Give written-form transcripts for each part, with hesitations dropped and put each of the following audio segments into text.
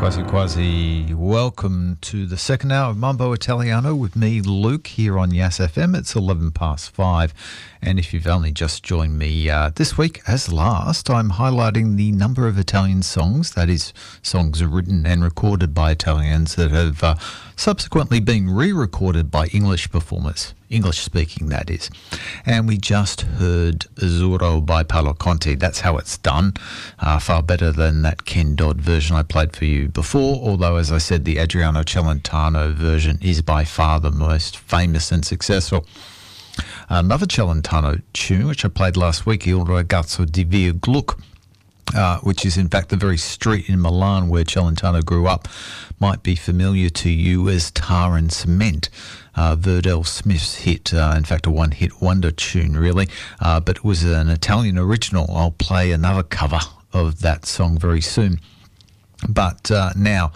Quasi Quasi, welcome to the second hour of Mambo Italiano with me, Luke, here on Yas FM. It's 5:11, and if you've only just joined me this week, as last, I'm highlighting the number of Italian songs, that is, songs written and recorded by Italians that have subsequently been re-recorded by English performers, English-speaking, that is. And we just heard Azzurro by Paolo Conte. That's how it's done. Far better than that Ken Dodd version I played for you before, although, as I said, the Adriano Celentano version is by far the most famous and successful. Another Celentano tune, which I played last week, Il Ragazzo di Via Gluck, which is in fact the very street in Milan where Celentano grew up, might be familiar to you as Tar and Cement. Verdell Smith's hit, in fact a one-hit wonder tune really, but it was an Italian original. I'll play another cover of that song very soon. But now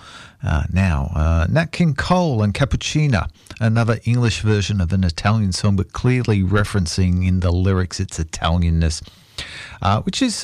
Nat King Cole and Cappuccina, another English version of an Italian song, but clearly referencing in the lyrics its Italianness, which is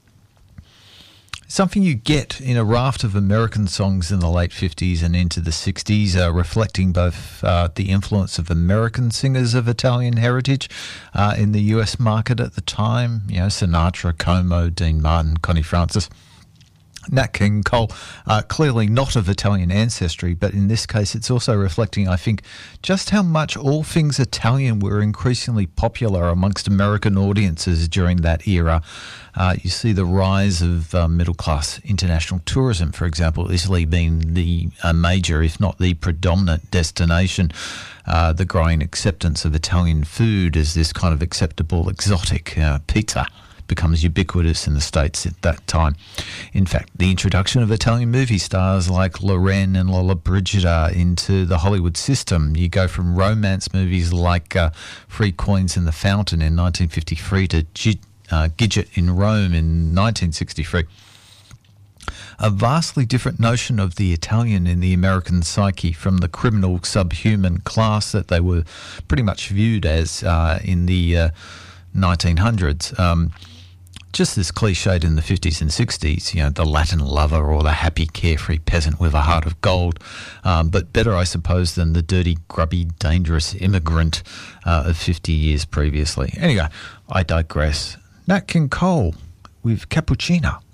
something you get in a raft of American songs in the late 50s and into the 60s, reflecting both the influence of American singers of Italian heritage in the US market at the time, you know, Sinatra, Como, Dean Martin, Connie Francis. Nat King Cole, clearly not of Italian ancestry, but in this case it's also reflecting, I think, just how much all things Italian were increasingly popular amongst American audiences during that era. You see the rise of middle-class international tourism, for example, Italy being the major, if not the predominant destination, the growing acceptance of Italian food as this kind of acceptable exotic pizza becomes ubiquitous in the States at that time. In fact, the introduction of Italian movie stars like Loren and Lollobrigida into the Hollywood system. You go from romance movies like Free Coins in the Fountain in 1953 to Gidget in Rome in 1963. A vastly different notion of the Italian in the American psyche from the criminal subhuman class that they were pretty much viewed as in the 1900s. Just as cliched in the 50s and 60s, you know, the Latin lover or the happy, carefree peasant with a heart of gold, but better, I suppose, than the dirty, grubby, dangerous immigrant of 50 years previously. Anyway, I digress. Nat King Cole with Cappuccina.